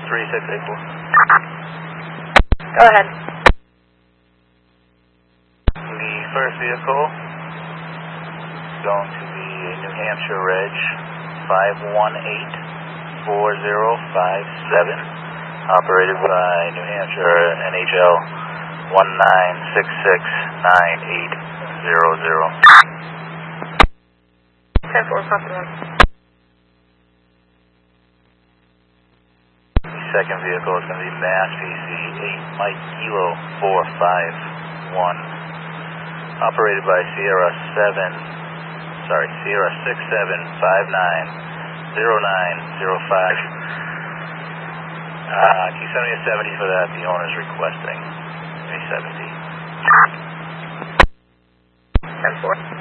3684. Go ahead. The first vehicle is going to be a New Hampshire Reg 5184057, operated by New Hampshire NHL 19669800. 10-4, copy 1. The second vehicle is going to be Mass PC 8 Mike Kilo 451, operated by Sierra 67590905. Can you send me a 70 for that? The owner's requesting a 70. 10-4.